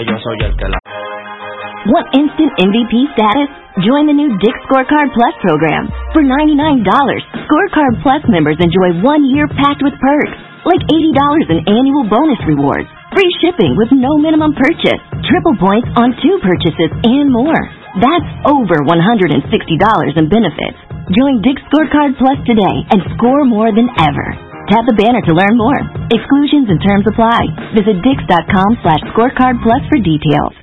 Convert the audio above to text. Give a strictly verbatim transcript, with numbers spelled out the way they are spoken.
Yo soy el que la... Want instant M V P status? Join the new Dick's Scorecard Plus program. For ninety-nine dollars, Scorecard Plus members enjoy one year packed with perks, like eighty dollars in annual bonus rewards, free shipping with no minimum purchase, triple points on two purchases, and more. That's over one hundred sixty dollars in benefits. Join Dick's Scorecard Plus today and score more than ever. Tap the banner to learn more. Exclusions and terms apply. Visit dix dot com slash scorecard plus for details.